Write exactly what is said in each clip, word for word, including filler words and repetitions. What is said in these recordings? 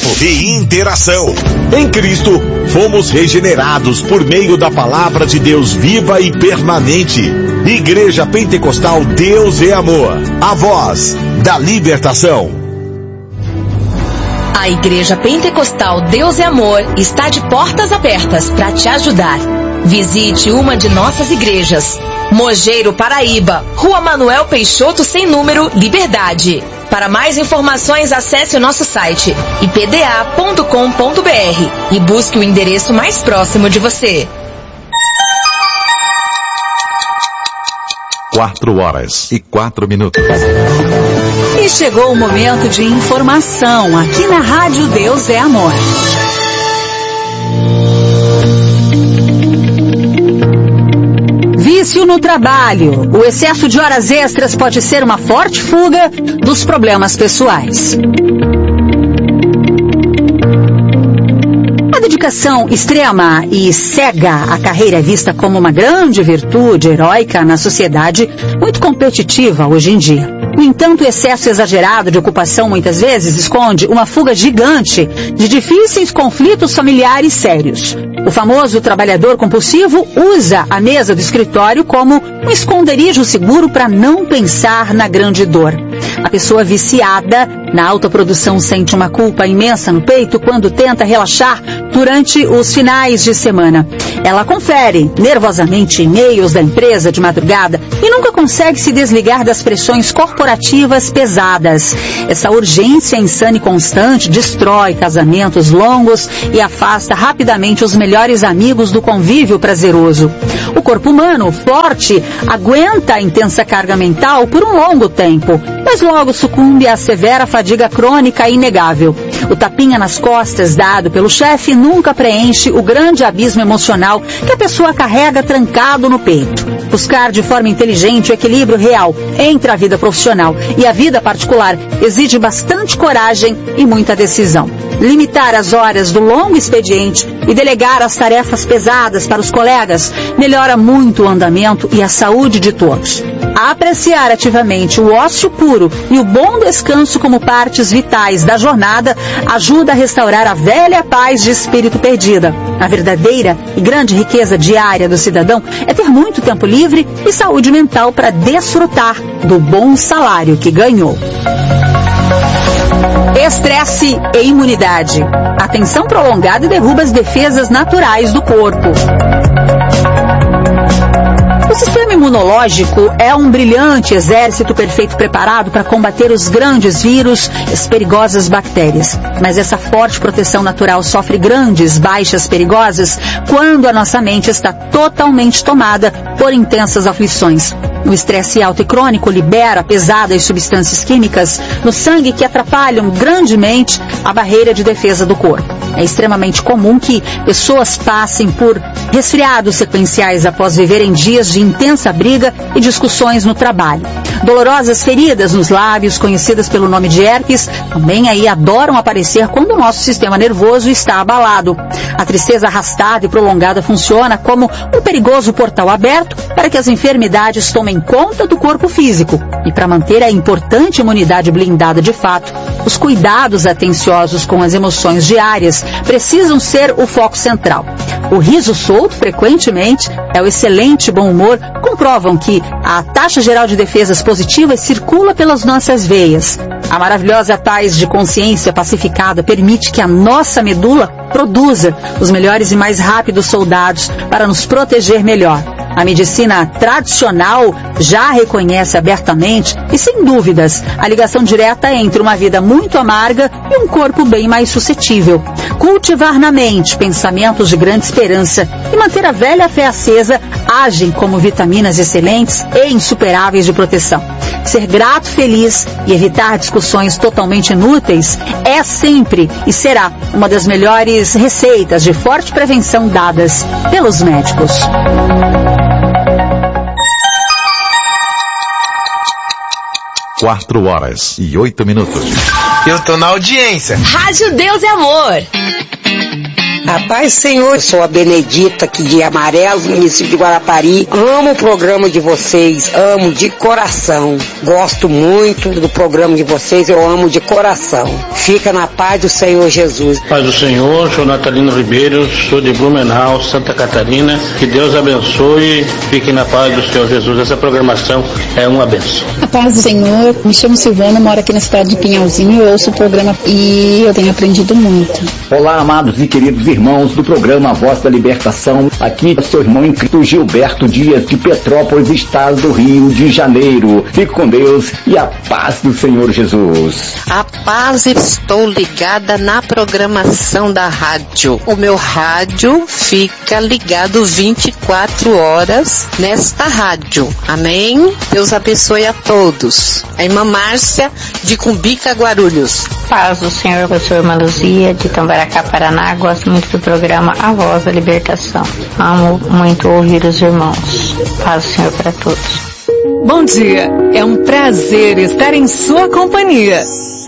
bate-papo e interação. Em Cristo, fomos regenerados por meio da palavra de Deus viva e permanente. Igreja Pentecostal Deus é Amor, a voz da libertação. A Igreja Pentecostal Deus é Amor está de portas abertas para te ajudar. Visite uma de nossas igrejas. Mogeiro, Paraíba, Rua Manuel Peixoto, sem número, Liberdade. Para mais informações, acesse o nosso site i p d a ponto com ponto b r e busque o endereço mais próximo de você. Quatro horas e quatro minutos. E chegou o momento de informação aqui na Rádio Deus é Amor. Vício no trabalho. O excesso de horas extras pode ser uma forte fuga dos problemas pessoais. A dedicação extrema e cega à carreira é vista como uma grande virtude heróica na sociedade muito competitiva hoje em dia. No entanto, o excesso exagerado de ocupação muitas vezes esconde uma fuga gigante de difíceis conflitos familiares sérios. O famoso trabalhador compulsivo usa a mesa do escritório como um esconderijo seguro para não pensar na grande dor. A pessoa viciada na autoprodução sente uma culpa imensa no peito quando tenta relaxar durante os finais de semana. Ela confere nervosamente e-mails da empresa de madrugada e nunca consegue se desligar das pressões corporativas pesadas. Essa urgência insana e constante destrói casamentos longos e afasta rapidamente os melhores amigos do convívio prazeroso. O corpo humano, forte, aguenta a intensa carga mental por um longo tempo, mas logo sucumbe à severa fadiga crônica e inegável. O tapinha nas costas dado pelo chefe nunca preenche o grande abismo emocional que a pessoa carrega trancado no peito. Buscar de forma inteligente o equilíbrio real entre a vida profissional e a vida particular exige bastante coragem e muita decisão. Limitar as horas do longo expediente e delegar as tarefas pesadas para os colegas melhora muito o andamento e a saúde de todos. Apreciar ativamente o ócio puro e o bom descanso como partes vitais da jornada ajuda a restaurar a velha paz de espírito perdida. A verdadeira e grande riqueza diária do cidadão é ter muito tempo livre e saúde mental para desfrutar do bom salário que ganhou. Estresse e imunidade. A tensão prolongada derruba as defesas naturais do corpo. O sistema imunológico é um brilhante exército perfeito preparado para combater os grandes vírus e as perigosas bactérias. Mas essa forte proteção natural sofre grandes baixas perigosas quando a nossa mente está totalmente tomada por intensas aflições. O estresse alto e crônico libera pesadas substâncias químicas no sangue que atrapalham grandemente a barreira de defesa do corpo. É extremamente comum que pessoas passem por resfriados sequenciais após viverem dias de intensa briga e discussões no trabalho. Dolorosas feridas nos lábios, conhecidas pelo nome de herpes, também aí adoram aparecer quando o nosso sistema nervoso está abalado. A tristeza arrastada e prolongada funciona como um perigoso portal aberto para que as enfermidades tomem conta do corpo físico. E para manter a importante imunidade blindada de fato, os cuidados atenciosos com as emoções diárias precisam ser o foco central. O riso solto, frequentemente, é o excelente bom humor, comprovam que a taxa geral de defesas positivas circula pelas nossas veias. A maravilhosa paz de consciência pacificada permite que a nossa medula produza os melhores e mais rápidos soldados para nos proteger melhor. A medicina tradicional já reconhece abertamente e sem dúvidas a ligação direta entre uma vida muito amarga e um corpo bem mais suscetível. Cultivar na mente pensamentos de grande esperança e manter a velha fé acesa agem como vitaminas excelentes e insuperáveis de proteção. Ser grato, feliz e evitar discussões totalmente inúteis é sempre e será uma das melhores receitas de forte prevenção dadas pelos médicos. Quatro horas e oito minutos. Eu tô na audiência. Rádio Deus é Amor. A paz, Senhor, eu sou a Benedita aqui de Amarelo, no município de Guarapari. Amo o programa de vocês, amo de coração. Gosto muito do programa de vocês, eu amo de coração. Fica na paz do Senhor Jesus. Paz do Senhor, sou Natalino Ribeiro, sou de Blumenau, Santa Catarina. Que Deus abençoe, fique na paz do Senhor Jesus. Essa programação é uma bênção. A paz do Senhor, me chamo Silvana, moro aqui na cidade de Pinhalzinho, eu ouço o programa e eu tenho aprendido muito. Olá, amados e queridos irmãos do programa Voz da Libertação. Aqui é seu irmão em Cristo Gilberto Dias, de Petrópolis, estado do Rio de Janeiro. Fique com Deus e a paz do Senhor Jesus. A paz, estou ligada na programação da rádio. O meu rádio fica ligado vinte e quatro horas nesta rádio. Amém? Deus abençoe a todos. A irmã Márcia, de Cumbica, Guarulhos. Paz do Senhor, eu sou a irmã Luzia, de Tambaracá, Paraná. Gosto muito do programa A Voz da Libertação. Amo muito ouvir os irmãos. Paz do Senhor para todos. Bom dia, é um prazer estar em sua companhia.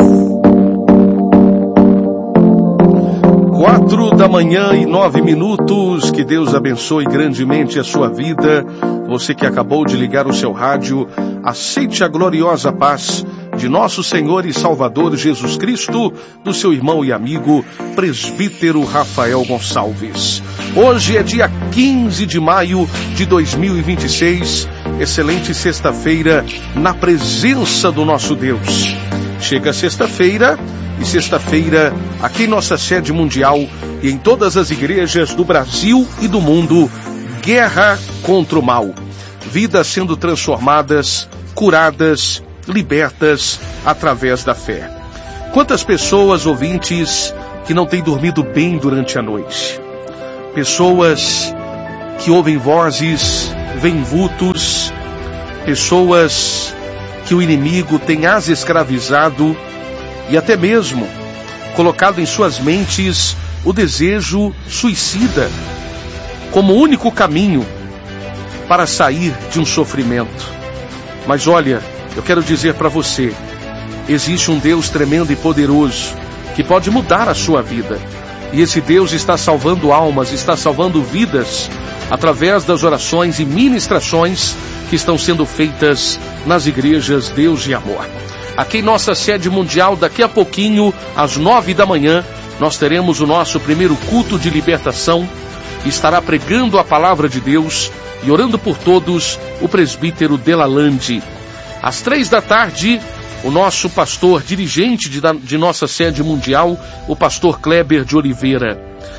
Quatro da manhã e nove minutos, que Deus abençoe grandemente a sua vida. Você que acabou de ligar o seu rádio, aceite a gloriosa paz de nosso Senhor e Salvador Jesus Cristo, do seu irmão e amigo, presbítero Rafael Gonçalves. Hoje é dia quinze de maio de dois mil e vinte e seis, excelente sexta-feira na presença do nosso Deus. Chega sexta-feira, e sexta-feira, aqui em nossa sede mundial e em todas as igrejas do Brasil e do mundo, guerra contra o mal. Vidas sendo transformadas, curadas, libertas através da fé. Quantas pessoas, ouvintes, que não têm dormido bem durante a noite? Pessoas que ouvem vozes, veem vultos, pessoas que o inimigo tem as escravizado e até mesmo colocado em suas mentes o desejo suicida como único caminho para sair de um sofrimento. Mas olha, eu quero dizer para você, existe um Deus tremendo e poderoso que pode mudar a sua vida. E esse Deus está salvando almas, está salvando vidas através das orações e ministrações que estão sendo feitas nas igrejas Deus e Amor. Aqui em nossa sede mundial, daqui a pouquinho, às nove da manhã, nós teremos o nosso primeiro culto de libertação. Estará pregando a palavra de Deus e orando por todos o presbítero Delalande. Às três da tarde, o nosso pastor dirigente de, de nossa sede mundial, o pastor Kleber de Oliveira.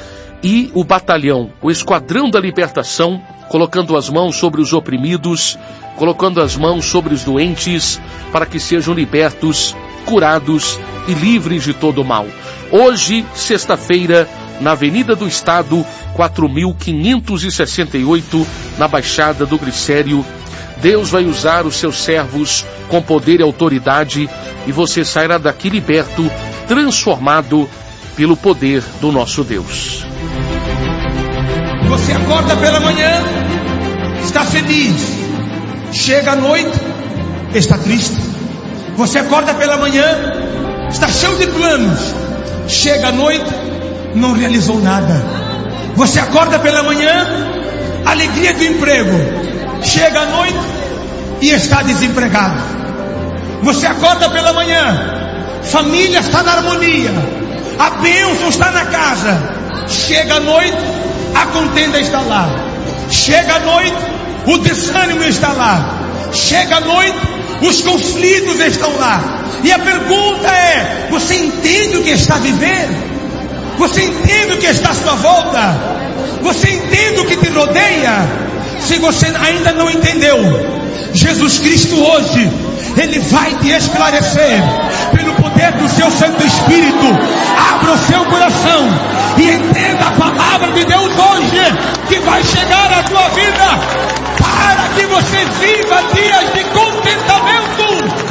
E o batalhão, o esquadrão da libertação, colocando as mãos sobre os oprimidos, colocando as mãos sobre os doentes, para que sejam libertos, curados e livres de todo o mal. Hoje, sexta-feira, na Avenida do Estado, quatro mil quinhentos e sessenta e oito, na Baixada do Glicério, Deus vai usar os seus servos com poder e autoridade, e você sairá daqui liberto, transformado pelo poder do nosso Deus. Você acorda pela manhã, está feliz. Chega à noite, está triste. Você acorda pela manhã, está cheio de planos. Chega à noite, não realizou nada. Você acorda pela manhã, alegria do emprego. Chega à noite e está desempregado. Você acorda pela manhã, família está na harmonia, a bênção está na casa. Chega à noite, a contenda está lá. Chega à noite, o desânimo está lá. Chega à noite, os conflitos estão lá. E a pergunta é: você entende o que está vivendo? Você entende o que está à sua volta? Você entende o que te rodeia? Se você ainda não entendeu, Jesus Cristo hoje, Ele vai te esclarecer pelo poder do seu Santo Espírito. Abra o seu coração e entenda a palavra de Deus hoje, que vai chegar à tua vida, para que você viva dias de contentamento.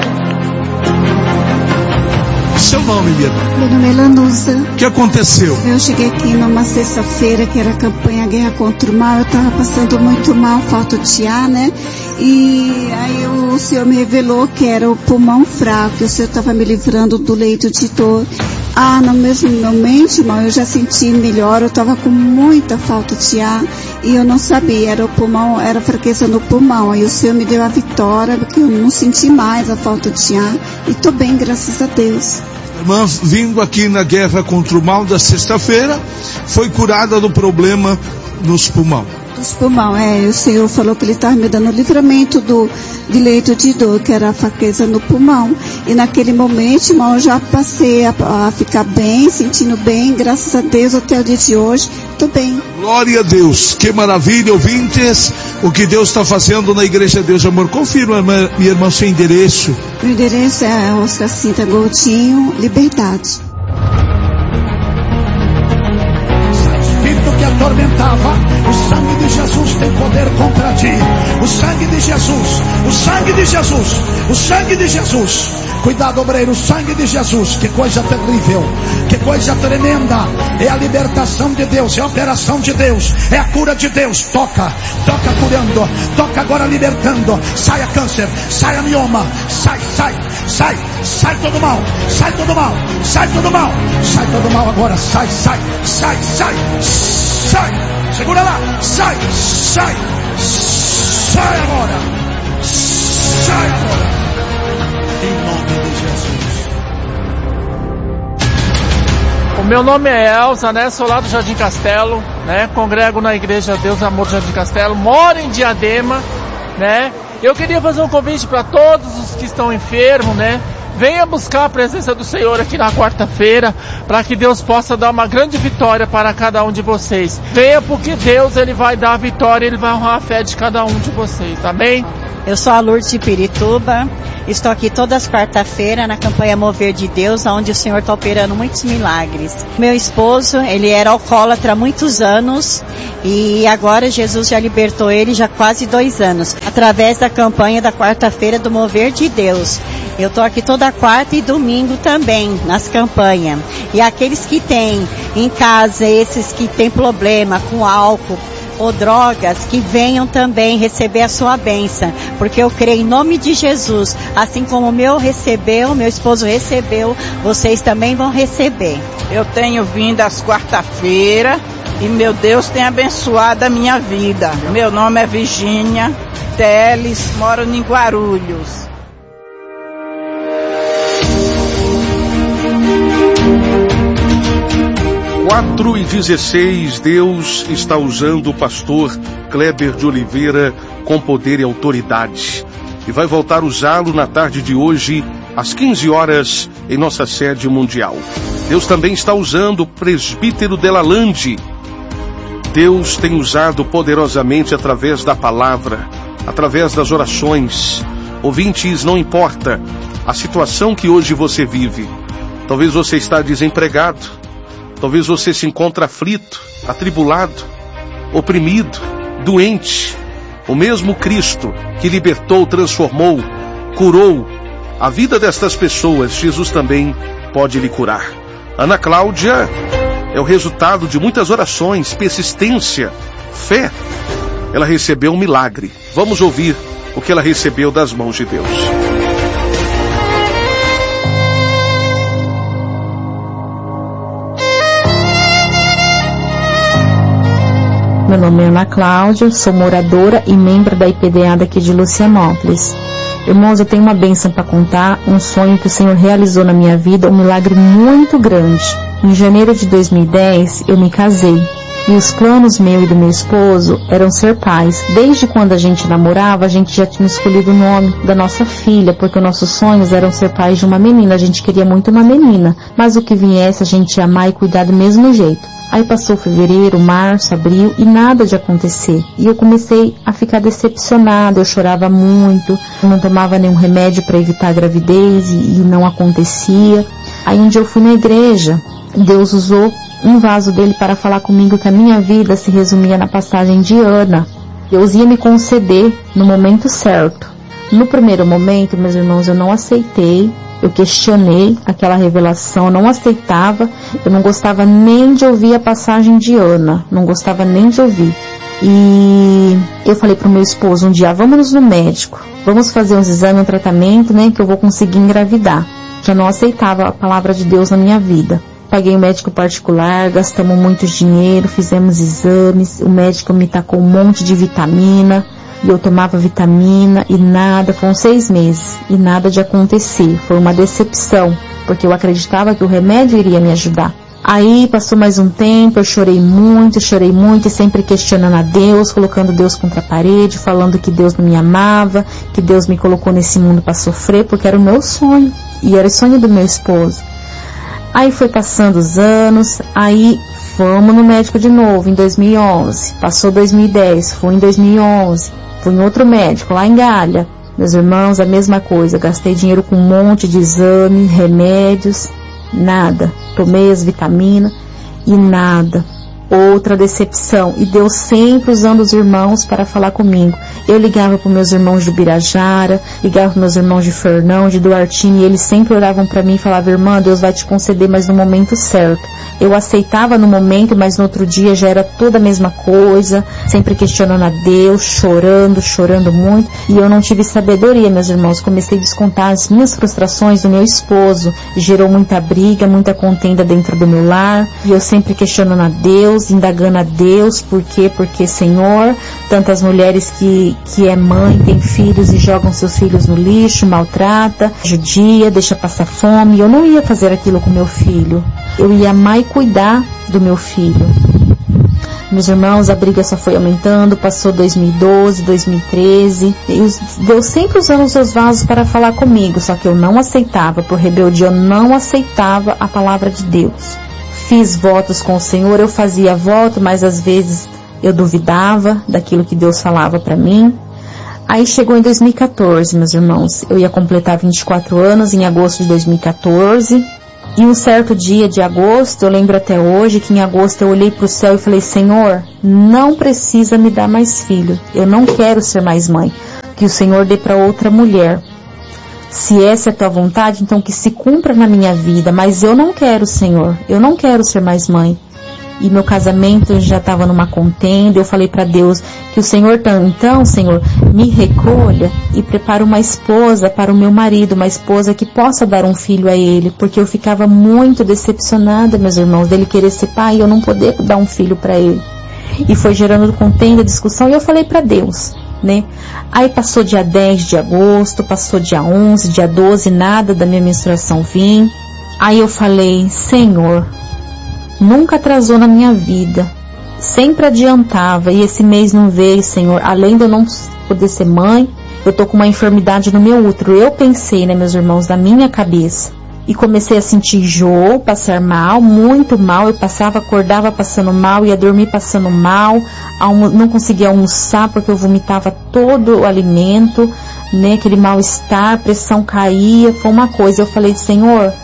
Seu nome, minha irmã? Meu nome é Lanusa. O que aconteceu? Eu cheguei aqui numa sexta-feira que era a campanha Guerra contra o Mal. Eu estava passando muito mal, falta de ar, né? E aí o Senhor me revelou que era o pulmão fraco. O Senhor estava me livrando do leito de dor. Ah, no mesmo momento, irmão, eu já senti melhor, eu estava com muita falta de ar e eu não sabia, era o pulmão, era fraqueza no pulmão. Aí o Senhor me deu a vitória, porque eu não senti mais a falta de ar e estou bem, graças a Deus. Irmã, vindo aqui na guerra contra o mal da sexta-feira, foi curada do problema nos pulmões. Dos pulmões, é, o Senhor falou que Ele estava me dando livramento do, de leito de dor, que era a fraqueza no pulmão. E naquele momento, irmão, eu já passei a, a ficar bem, sentindo bem, graças a Deus, até o dia de hoje, estou bem. Glória a Deus, que maravilha, ouvintes, o que Deus está fazendo na Igreja Deus Amor. Confirma, minha irmã, seu endereço. O endereço é Oscar Cinta Goutinho, Liberdade. Espírito que atormentava, o sangue de Jesus tem poder contra ti. O sangue de Jesus, o sangue de Jesus, o sangue de Jesus. Cuidado, obreiro, o sangue de Jesus. Que coisa terrível, que coisa tremenda. É a libertação de Deus, é a operação de Deus, é a cura de Deus. Toca, toca curando, toca agora libertando. Saia câncer, saia mioma, sai, sai, sai, sai todo mal, sai todo mal, sai todo mal, sai todo mal agora, sai, sai, sai, sai, sai, segura lá, sai, sai, sai agora, sai agora. Em nome de Jesus. O meu nome é Elza, né? Sou lá do Jardim Castelo, né? Congrego na Igreja Deus Amor Jardim Castelo, moro em Diadema, né? Eu queria fazer um convite para todos os que estão enfermos, né? Venha buscar a presença do Senhor aqui na quarta-feira, para que Deus possa dar uma grande vitória para cada um de vocês. Venha porque Deus, Ele vai dar a vitória, Ele vai honrar a fé de cada um de vocês, amém? Eu sou a Lourdes de Pirituba, estou aqui todas as quarta-feiras na campanha Mover de Deus, onde o Senhor está operando muitos milagres. Meu esposo, ele era alcoólatra há muitos anos e agora Jesus já libertou ele já há quase dois anos, através da campanha da quarta-feira do Mover de Deus. Eu estou aqui toda quarta e domingo também, nas campanhas. E aqueles que têm em casa, esses que têm problema com álcool ou drogas, que venham também receber a sua bênção, porque eu creio em nome de Jesus, assim como o meu recebeu, meu esposo recebeu, vocês também vão receber. Eu tenho vindo às quarta-feiras e meu Deus tem abençoado a minha vida. Meu nome é Virgínia Teles, moro em Guarulhos. quatro e dezesseis, Deus está usando o pastor Kleber de Oliveira com poder e autoridade. E vai voltar a usá-lo na tarde de hoje, às quinze horas, em nossa sede mundial. Deus também está usando o presbítero Delalande. Deus tem usado poderosamente através da palavra, através das orações. Ouvintes, não importa a situação que hoje você vive. Talvez você está desempregado. Talvez você se encontre aflito, atribulado, oprimido, doente. O mesmo Cristo que libertou, transformou, curou a vida destas pessoas, Jesus também pode lhe curar. Ana Cláudia é o resultado de muitas orações, persistência, fé. Ela recebeu um milagre. Vamos ouvir o que ela recebeu das mãos de Deus. Meu nome é Ana Cláudia, sou moradora e membro da I P D A daqui de Lucianópolis. Irmãos, eu tenho uma bênção para contar, um sonho que o Senhor realizou na minha vida, um milagre muito grande. Em janeiro de dois mil e dez, eu me casei. E os planos meu e do meu esposo eram ser pais. Desde quando a gente namorava, a gente já tinha escolhido o nome da nossa filha, porque os nossos sonhos eram ser pais de uma menina. A gente queria muito uma menina, mas o que viesse a gente ia amar e cuidar do mesmo jeito. Aí passou fevereiro, março, abril e nada de acontecer. E eu comecei a ficar decepcionada, eu chorava muito, eu não tomava nenhum remédio para evitar a gravidez e, e não acontecia. Aí um dia eu fui na igreja, Deus usou um vaso dele para falar comigo que a minha vida se resumia na passagem de Ana. Deus ia me conceder no momento certo. No primeiro momento, meus irmãos, eu não aceitei. Eu questionei aquela revelação, eu não aceitava, eu não gostava nem de ouvir a passagem de Ana, não gostava nem de ouvir. E eu falei para o meu esposo um dia, vamos no médico, vamos fazer uns exames, um tratamento, né, que eu vou conseguir engravidar. já não aceitava a palavra de Deus na minha vida. Paguei um médico particular, gastamos muito dinheiro, fizemos exames, o médico me tacou um monte de vitamina, e eu tomava vitamina e nada, foram seis meses, e nada de acontecer. Foi uma decepção, porque eu acreditava que o remédio iria me ajudar. Aí passou mais um tempo, eu chorei muito, chorei muito, e sempre questionando a Deus, colocando Deus contra a parede, falando que Deus não me amava, que Deus me colocou nesse mundo para sofrer, porque era o meu sonho, e era o sonho do meu esposo. Aí foi passando os anos, aí fomos no médico de novo, em dois mil e onze, passou dois mil e dez, fui em dois mil e onze, fui em outro médico, lá em Galha. Meus irmãos, a mesma coisa, gastei dinheiro com um monte de exame, remédios, nada. Tomei as vitaminas e nada. Outra decepção. E Deus sempre usando os irmãos para falar comigo. Eu ligava para meus irmãos de Ubirajara, ligava para meus irmãos de Fernão, de Duartini, e eles sempre oravam para mim e falavam: irmã, Deus vai te conceder, mas no momento certo. Eu aceitava no momento, mas no outro dia já era toda a mesma coisa, sempre questionando a Deus, chorando, chorando muito, e eu não tive sabedoria, meus irmãos. Comecei a descontar as minhas frustrações do meu esposo, gerou muita briga, muita contenda dentro do meu lar, e eu sempre questionando a Deus, indagando a Deus, por quê, porque Senhor, tantas mulheres que, que é mãe, tem filhos e jogam seus filhos no lixo, maltrata, judia, deixa passar fome. Eu não ia fazer aquilo com meu filho, eu ia amar e cuidar do meu filho. Meus irmãos, a briga só foi aumentando, passou dois mil e doze, dois mil e treze, e Deus sempre usando os seus vasos para falar comigo, só que eu não aceitava, por rebeldia eu não aceitava a palavra de Deus. Fiz votos com o Senhor, eu fazia voto, mas às vezes eu duvidava daquilo que Deus falava para mim. Aí chegou em dois mil e quatorze, meus irmãos, eu ia completar vinte e quatro anos em agosto de dois mil e quatorze, e um certo dia de agosto, eu lembro até hoje que em agosto eu olhei para o céu e falei: Senhor, não precisa me dar mais filho, eu não quero ser mais mãe, que o Senhor dê para outra mulher. Se essa é a tua vontade, então que se cumpra na minha vida, mas eu não quero, Senhor, eu não quero ser mais mãe. E meu casamento já estava numa contenda, eu falei para Deus que o Senhor, então, Senhor, me recolha e prepare uma esposa para o meu marido, uma esposa que possa dar um filho a ele, porque eu ficava muito decepcionada, meus irmãos, dele querer ser pai e eu não poder dar um filho para ele. E foi gerando contenda, discussão, e eu falei para Deus, né? Aí passou dia dez de agosto, passou dia onze, dia doze, nada da minha menstruação vir. Aí eu falei: Senhor, nunca atrasou na minha vida, sempre adiantava, e esse mês não veio, Senhor. Além de eu não poder ser mãe, eu tô com uma enfermidade no meu útero. Eu pensei, né, meus irmãos, na minha cabeça. E comecei a sentir enjoo, passar mal, muito mal. Eu passava, acordava passando mal, ia dormir passando mal, não conseguia almoçar porque eu vomitava todo o alimento, né? Aquele mal-estar, pressão caía, foi uma coisa. Eu falei: Senhor,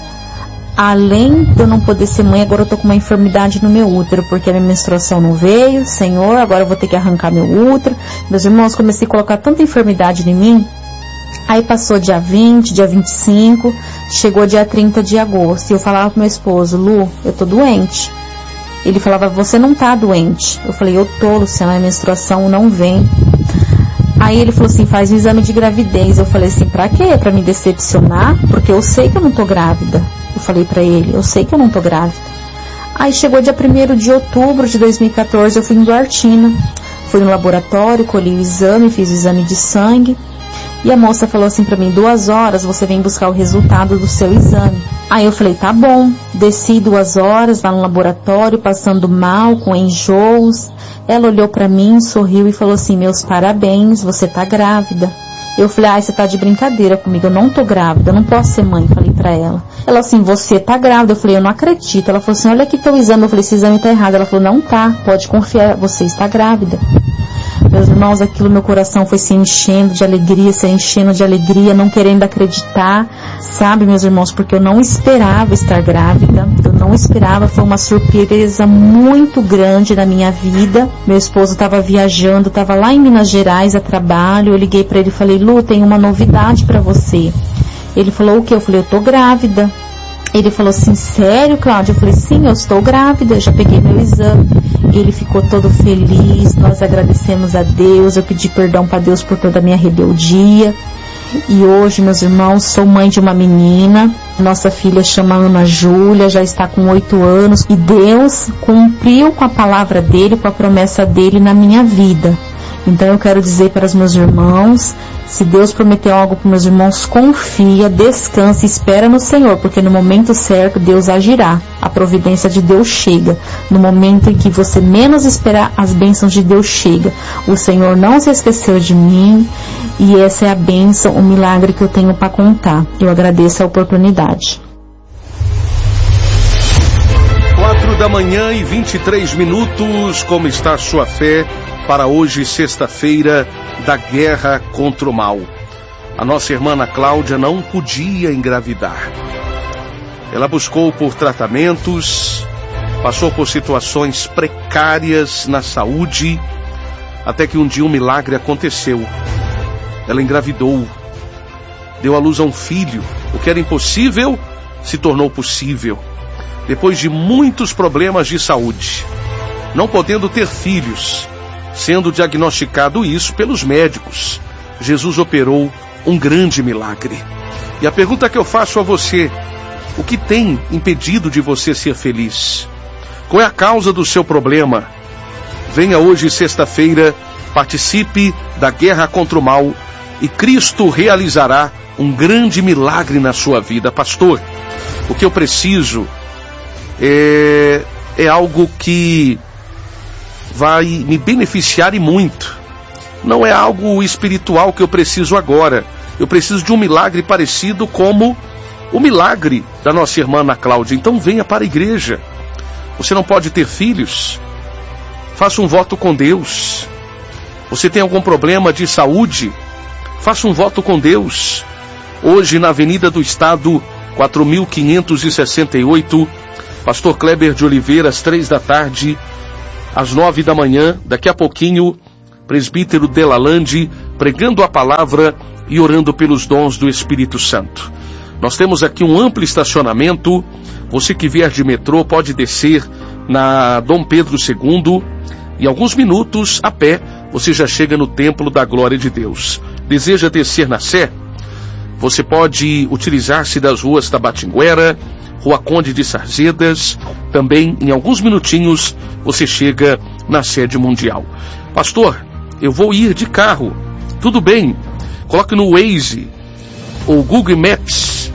além de eu não poder ser mãe, agora eu tô com uma enfermidade no meu útero, porque a minha menstruação não veio, Senhor, agora eu vou ter que arrancar meu útero. Meus irmãos, comecei a colocar tanta enfermidade em mim. Aí passou dia vinte, dia vinte e cinco, chegou dia trinta de agosto, e eu falava pro meu esposo: Lu, eu tô doente. Ele falava: você não tá doente. Eu falei: eu tô, Luciana, a menstruação não vem. Aí ele falou assim: faz um exame de gravidez. Eu falei assim: pra quê? Pra me decepcionar? Porque eu sei que eu não tô grávida. Eu falei pra ele: eu sei que eu não tô grávida. Aí chegou dia primeiro de outubro de dois mil e quatorze, eu fui em Duartina. Fui no laboratório, colhi o exame, fiz o exame de sangue. E a moça falou assim pra mim: duas horas você vem buscar o resultado do seu exame. Aí eu falei: tá bom. Desci duas horas lá no laboratório, passando mal, com enjoos. Ela olhou pra mim, sorriu e falou assim: meus parabéns, você tá grávida. Eu falei: ai, você tá de brincadeira comigo, eu não tô grávida, eu não posso ser mãe. Falei pra ela. Ela assim: você tá grávida. Eu falei: eu não acredito. Ela falou assim: olha aqui teu exame. Eu falei: esse exame tá errado. Ela falou: não tá, pode confiar, você está grávida. Meus irmãos, aquilo, meu coração foi se enchendo de alegria, se enchendo de alegria, não querendo acreditar, sabe, meus irmãos, porque eu não esperava estar grávida, eu não esperava, foi uma surpresa muito grande na minha vida. Meu esposo estava viajando, estava lá em Minas Gerais a trabalho, eu liguei para ele e falei: Lu, tem uma novidade para você. Ele falou: o quê? Eu falei: eu tô grávida. Ele falou assim: sério, Cláudia? Eu falei: sim, eu estou grávida, eu já peguei meu exame. Ele ficou todo feliz, nós agradecemos a Deus, eu pedi perdão para Deus por toda a minha rebeldia. E hoje, meus irmãos, sou mãe de uma menina, Nossa filha chama Ana Júlia, já está com oito anos, e Deus cumpriu com a palavra dele, com a promessa dele na minha vida. Então eu quero dizer para os meus irmãos, se Deus prometeu algo para os meus irmãos, confia, descansa, espera no Senhor, porque no momento certo Deus agirá. A providência de Deus chega. No momento em que você menos esperar, as bênçãos de Deus chegam. O Senhor não se esqueceu de mim, e essa é a bênção, o milagre que eu tenho para contar. Eu agradeço a oportunidade. Quatro da manhã e vinte e três minutos, como está a sua fé para hoje, sexta-feira, da guerra contra o mal? A nossa irmã Ana Cláudia não podia engravidar. Ela buscou por tratamentos, passou por situações precárias na saúde, até que um dia um milagre aconteceu. Ela engravidou, deu à luz a um filho. O que era impossível se tornou possível. Depois de muitos problemas de saúde, não podendo ter filhos, sendo diagnosticado isso pelos médicos, Jesus operou um grande milagre. E a pergunta que eu faço a você: o que tem impedido de você ser feliz? Qual é a causa do seu problema? Venha hoje, sexta-feira, participe da guerra contra o mal e Cristo realizará um grande milagre na sua vida. Pastor, o que eu preciso é, é algo que vai me beneficiar e muito. Não é algo espiritual que eu preciso agora. Eu preciso de um milagre parecido como o milagre da nossa irmã Ana Cláudia. Então venha para a igreja. Você não pode ter filhos? Faça um voto com Deus. Você tem algum problema de saúde? Faça um voto com Deus. Hoje, na Avenida do Estado, quatro mil quinhentos e sessenta e oito, Pastor Kleber de Oliveira, às três da tarde, às nove da manhã, daqui a pouquinho, presbítero Delalande, pregando a palavra e orando pelos dons do Espírito Santo. Nós temos aqui um amplo estacionamento. Você que vier de metrô pode descer na Dom Pedro segundo. Em alguns minutos, a pé, você já chega no Templo da Glória de Deus. Deseja descer na Sé? Você pode utilizar-se das ruas Tabatinguera, Rua Conde de Sarzedas. Também, em alguns minutinhos, você chega na sede mundial. Pastor, eu vou ir de carro. Tudo bem. Coloque no Waze ou Google Maps,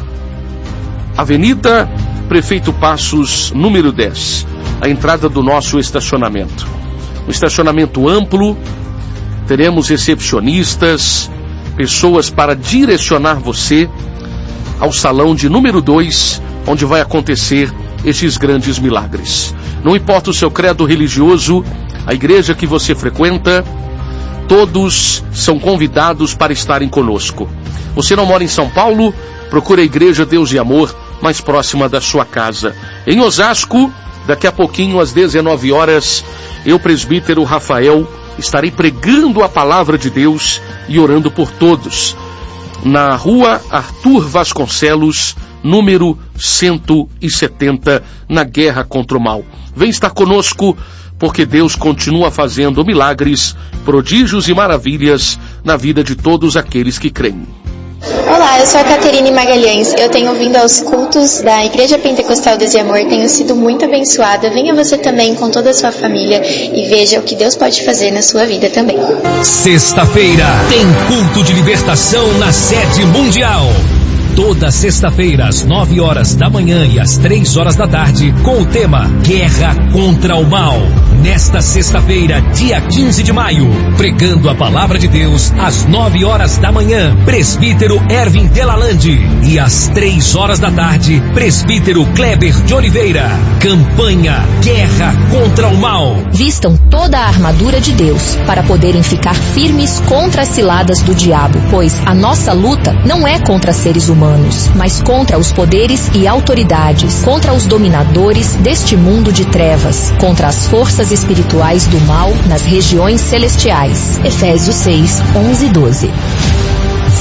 Avenida Prefeito Passos, número dez, a entrada do nosso estacionamento. Um estacionamento amplo, teremos recepcionistas, pessoas para direcionar você ao salão de número dois, onde vai acontecer estes grandes milagres. Não importa o seu credo religioso, a igreja que você frequenta, todos são convidados para estarem conosco. Você não mora em São Paulo? Procure a Igreja Deus e Amor mais próxima da sua casa. Em Osasco, daqui a pouquinho, às dezenove horas, eu, presbítero Rafael, estarei pregando a palavra de Deus e orando por todos. Na rua Arthur Vasconcelos, número cento e setenta, na guerra contra o mal. Vem estar conosco, porque Deus continua fazendo milagres, prodígios e maravilhas na vida de todos aqueles que creem. Olá, eu sou a Caterine Magalhães. Eu tenho vindo aos cultos da Igreja Pentecostal Deus e Amor, tenho sido muito abençoada. Venha você também com toda a sua família e veja o que Deus pode fazer na sua vida também. Sexta-feira tem culto de libertação na sede mundial. Toda sexta-feira, às nove horas da manhã e às três horas da tarde, com o tema Guerra contra o Mal. Nesta sexta-feira, dia quinze de maio, pregando a palavra de Deus, às nove horas da manhã, presbítero Ervin Delalande. E às três horas da tarde, presbítero Kleber de Oliveira. Campanha Guerra contra o Mal. Vistam toda a armadura de Deus para poderem ficar firmes contra as ciladas do diabo, pois a nossa luta não é contra seres humanos, mas contra os poderes e autoridades, contra os dominadores deste mundo de trevas, contra as forças espirituais do mal nas regiões celestiais. Efésios seis, onze e doze.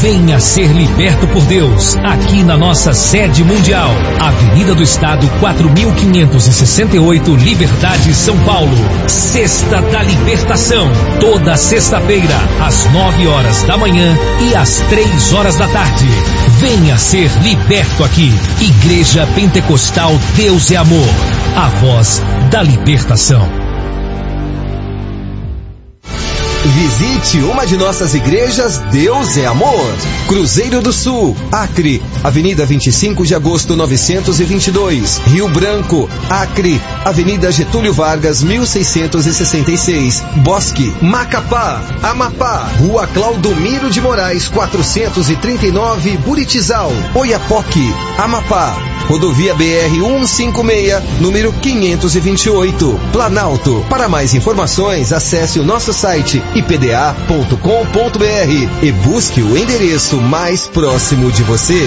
Venha ser liberto por Deus, aqui na nossa sede mundial. Avenida do Estado, quatro mil quinhentos e sessenta e oito, Liberdade, São Paulo. Sexta da Libertação, toda sexta-feira, às nove horas da manhã e às três horas da tarde. Venha ser liberto aqui. Igreja Pentecostal Deus é Amor, a voz da libertação. Visite uma de nossas igrejas Deus é Amor. Cruzeiro do Sul, Acre, Avenida vinte e cinco de agosto novecentos e vinte e dois. Rio Branco, Acre, Avenida Getúlio Vargas mil seiscentos e sessenta e seis. Bosque, Macapá, Amapá, Rua Claudomiro de Moraes quatrocentos e trinta e nove, Buritizal, Oiapoque, Amapá. Rodovia B R cento e cinquenta e seis, número quinhentos e vinte e oito, Planalto. Para mais informações, acesse o nosso site i p d a ponto com ponto b r e busque o endereço mais próximo de você.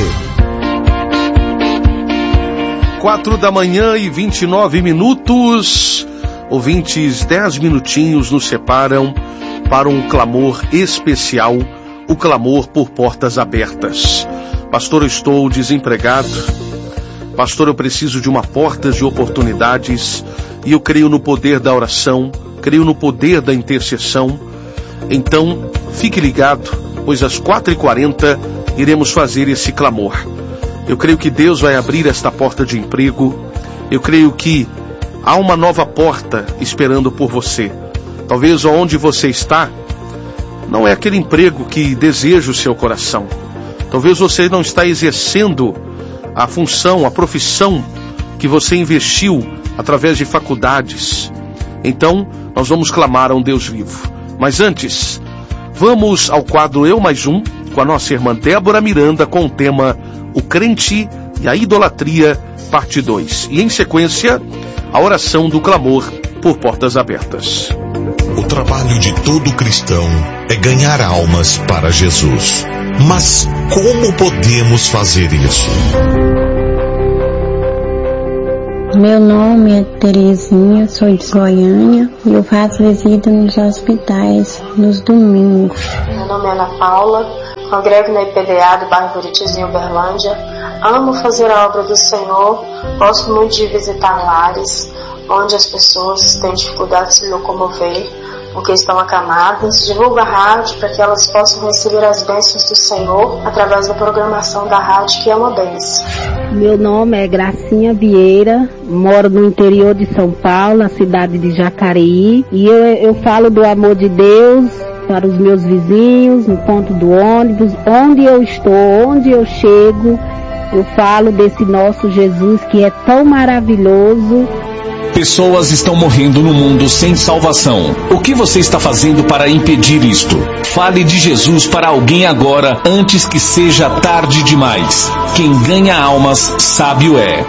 Quatro da manhã e vinte e nove minutos. Ouvintes, dez minutinhos nos separam para um clamor especial, o clamor por portas abertas. Pastor, eu estou desempregado. Pastor, eu preciso de uma porta de oportunidades e eu creio no poder da oração, creio no poder da intercessão. Então, fique ligado, pois às quatro e quarenta iremos fazer esse clamor. Eu creio que Deus vai abrir esta porta de emprego. Eu creio que há uma nova porta esperando por você. Talvez onde você está não é aquele emprego que deseja o seu coração. Talvez você não está exercendo a função, a profissão que você investiu através de faculdades. Então, nós vamos clamar a um Deus vivo. Mas antes, vamos ao quadro Eu Mais Um, com a nossa irmã Débora Miranda, com o tema O Crente e a Idolatria, parte dois. E em sequência, a oração do clamor por portas abertas. O trabalho de todo cristão é ganhar almas para Jesus. Mas como podemos fazer isso? Meu nome é Terezinha, sou de Goiânia e eu faço visita nos hospitais nos domingos. Meu nome é Ana Paula, congrego na I P D A do bairro Buritis, em Uberlândia. Amo fazer a obra do Senhor, gosto muito de visitar lares onde as pessoas têm dificuldade de se locomover porque estão acamadas. Divulgo a rádio para que elas possam receber as bênçãos do Senhor através da programação da rádio, que é uma bênção. Meu nome é Gracinha Vieira, moro no interior de São Paulo, na cidade de Jacareí, e eu, eu falo do amor de Deus para os meus vizinhos, no ponto do ônibus, onde eu estou, onde eu chego, eu falo desse nosso Jesus que é tão maravilhoso. Pessoas estão morrendo no mundo sem salvação. O que você está fazendo para impedir isto? Fale de Jesus para alguém agora, antes que seja tarde demais. Quem ganha almas, sábio é.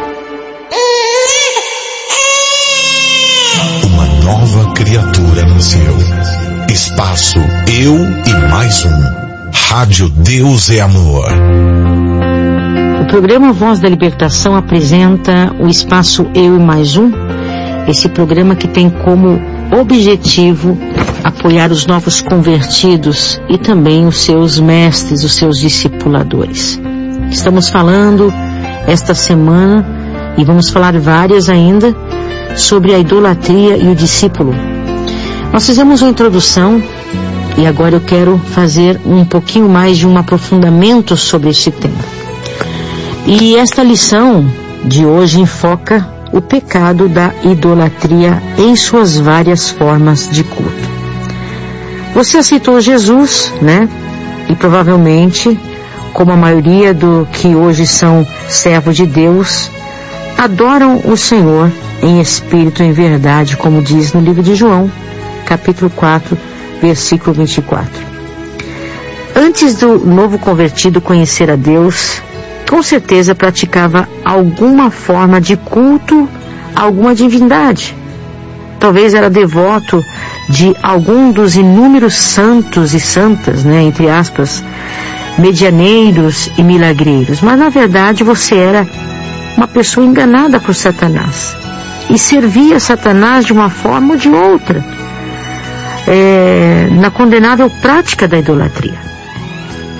Uma nova criatura nasceu. Espaço Eu e Mais Um. Rádio Deus é Amor. O programa Voz da Libertação apresenta o espaço Eu e Mais Um. Esse programa que tem como objetivo apoiar os novos convertidos e também os seus mestres, os seus discipuladores. Estamos falando esta semana, e vamos falar várias ainda, sobre a idolatria e o discípulo. Nós fizemos uma introdução e agora eu quero fazer um pouquinho mais de um aprofundamento sobre este tema. E esta lição de hoje enfoca o pecado da idolatria em suas várias formas de culto. Você aceitou Jesus, né? E provavelmente, como a maioria do que hoje são servos de Deus, adoram o Senhor em espírito e em verdade, como diz no livro de João, capítulo quatro, versículo vinte e quatro. Antes do novo convertido conhecer a Deus, com certeza praticava alguma forma de culto a alguma divindade. Talvez era devoto de algum dos inúmeros santos e santas, né, entre aspas, medianeiros e milagreiros. Mas na verdade você era uma pessoa enganada por Satanás e servia Satanás de uma forma ou de outra, é, na condenável prática da idolatria.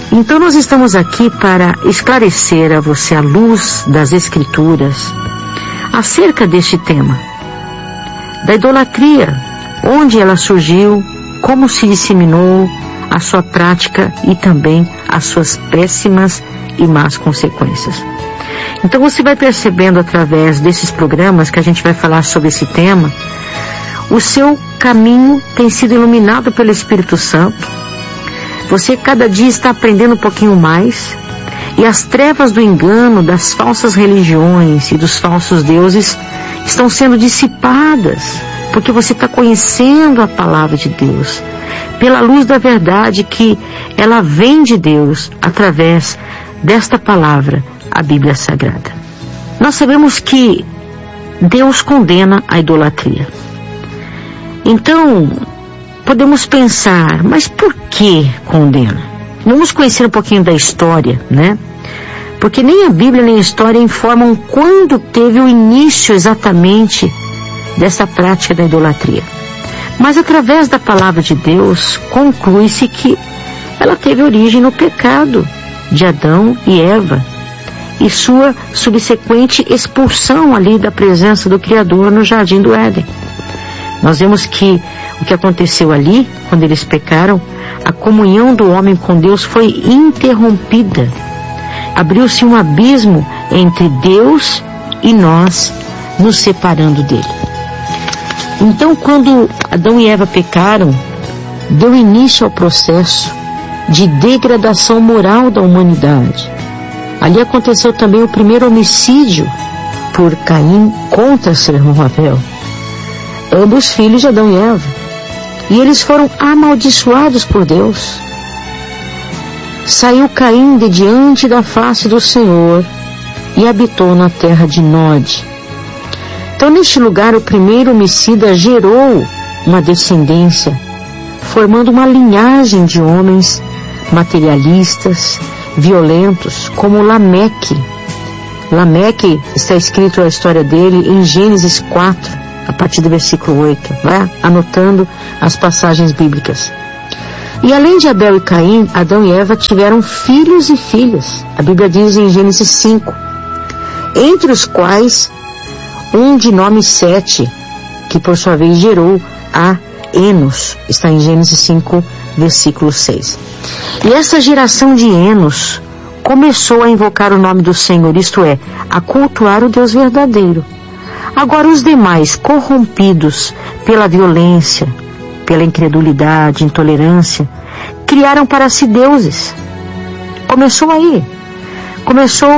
Então nós estamos aqui para esclarecer a você, à luz das Escrituras, acerca deste tema, da idolatria, onde ela surgiu, como se disseminou, a sua prática e também as suas péssimas e más consequências. Então você vai percebendo através desses programas que a gente vai falar sobre esse tema, o seu caminho tem sido iluminado pelo Espírito Santo. Você cada dia está aprendendo um pouquinho mais, e as trevas do engano, das falsas religiões e dos falsos deuses estão sendo dissipadas, porque você está conhecendo a palavra de Deus, pela luz da verdade que ela vem de Deus através desta palavra, a Bíblia Sagrada. Nós sabemos que Deus condena a idolatria. Então, podemos pensar, mas por que condena? Vamos conhecer um pouquinho da história, né? Porque nem a Bíblia nem a história informam quando teve o início exatamente dessa prática da idolatria. Mas através da palavra de Deus, conclui-se que ela teve origem no pecado de Adão e Eva e sua subsequente expulsão ali da presença do Criador no Jardim do Éden. Nós vemos que o que aconteceu ali, quando eles pecaram, a comunhão do homem com Deus foi interrompida. Abriu-se um abismo entre Deus e nós, nos separando dele. Então, quando Adão e Eva pecaram, deu início ao processo de degradação moral da humanidade. Ali aconteceu também o primeiro homicídio por Caim contra seu irmão Abel, ambos filhos de Adão e Eva. E eles foram amaldiçoados por Deus. Saiu Caim de diante da face do Senhor e habitou na terra de Nod. Então, neste lugar, o primeiro homicida gerou uma descendência, formando uma linhagem de homens materialistas, violentos, como Lameque. Lameque, está escrito a história dele em Gênesis quatro, a partir do versículo oito. Vai anotando as passagens bíblicas. E além de Abel e Caim, Adão e Eva tiveram filhos e filhas. A Bíblia diz em Gênesis cinco, entre os quais um de nome Sete, que por sua vez gerou a Enos. Está em Gênesis cinco, versículo seis. E essa geração de Enos começou a invocar o nome do Senhor, isto é, a cultuar o Deus verdadeiro. Agora os demais, corrompidos pela violência, pela incredulidade, intolerância, criaram para si deuses. Começou aí. Começou